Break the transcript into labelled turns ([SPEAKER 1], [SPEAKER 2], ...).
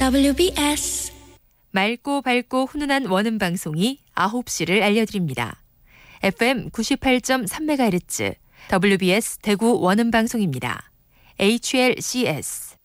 [SPEAKER 1] WBS
[SPEAKER 2] 맑고 밝고 훈훈한 원음 방송이 9시를 알려드립니다. FM 98.3MHz WBS 대구 원음 방송입니다. HLCS